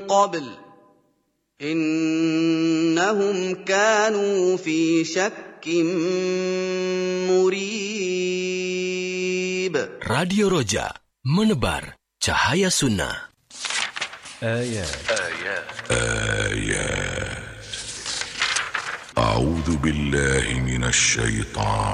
قبل إنهم كانوا في شك مريب. Radio Roja, menebar cahaya sunnah. آيات أعوذ بالله من الشيطان